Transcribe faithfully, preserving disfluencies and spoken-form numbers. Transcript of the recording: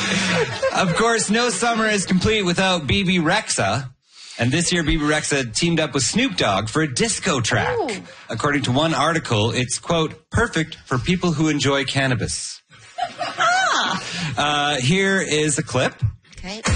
Of course, no summer is complete without B B Rexha. And this year, B B Rexha teamed up with Snoop Dogg for a disco track. Ooh. According to one article, it's, quote, perfect for people who enjoy cannabis. Ah. Uh, here is a clip. Okay.